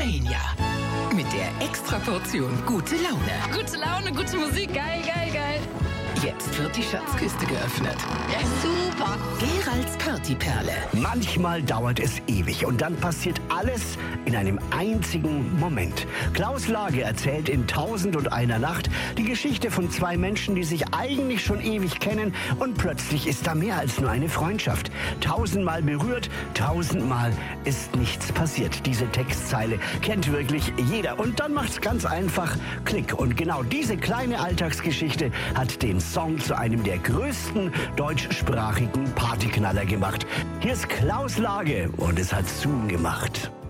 Party-Mania. Mit der Extraportion gute Laune. Gute Laune, gute Musik, geil, geil, geil. Jetzt wird die Schatzkiste geöffnet. Ja, super. Geralds Partyperle. Manchmal dauert es ewig und dann passiert alles in einem einzigen Moment. Klaus Lage erzählt in 1001 Nacht die Geschichte von zwei Menschen, die sich eigentlich schon ewig kennen und plötzlich ist da mehr als nur eine Freundschaft. 1000-mal berührt, 1000-mal ist nichts passiert. Diese Textzeile kennt wirklich jeder und dann macht's ganz einfach Klick. Und genau diese kleine Alltagsgeschichte hat den Song zu einem der größten deutschsprachigen Partyknaller gemacht. Hier ist Klaus Lage und es hat Zoom gemacht.